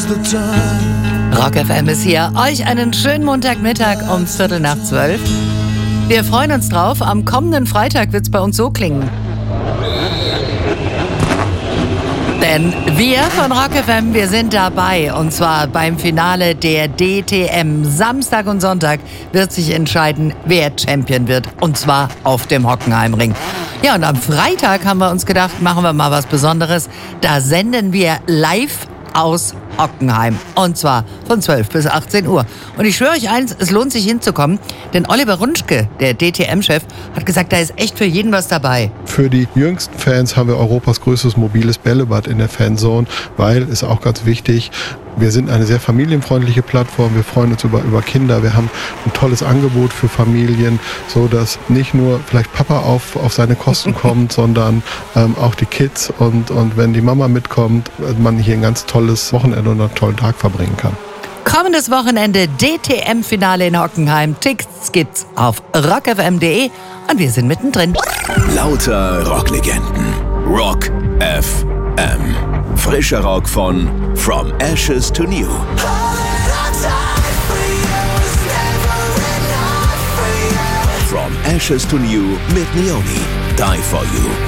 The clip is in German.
Rock FM ist hier. Euch einen schönen Montagmittag um 11:45. Wir freuen uns drauf. Am kommenden Freitag wird es bei uns so klingen. Denn wir von Rock FM, wir sind dabei. Und zwar beim Finale der DTM. Samstag und Sonntag wird sich entscheiden, wer Champion wird. Und zwar auf dem Hockenheimring. Ja, und am Freitag haben wir uns gedacht, machen wir mal was Besonderes. Da senden wir live aus Hockenheim. Und zwar von 12 bis 18 Uhr. Und ich schwöre euch eins, es lohnt sich hinzukommen. Denn Oliver Runschke, der DTM-Chef, hat gesagt, da ist echt für jeden was dabei. Für die jüngsten Fans haben wir Europas größtes mobiles Bällebad in der Fanzone, weil, ist auch ganz wichtig, wir sind eine sehr familienfreundliche Plattform. Wir freuen uns über Kinder. Wir haben ein tolles Angebot für Familien, so dass nicht nur vielleicht Papa auf seine Kosten kommt, sondern auch die Kids. Und wenn die Mama mitkommt, man hier ein ganz tolles Wochenende und einen tollen Tag verbringen kann. Kommendes Wochenende DTM-Finale in Hockenheim. Tickets gibt's auf rockfm.de und wir sind mittendrin. Lauter Rocklegenden. Rock FM. Frischer Rock von From Ashes to New. From Ashes to New mit Leone. Die for You.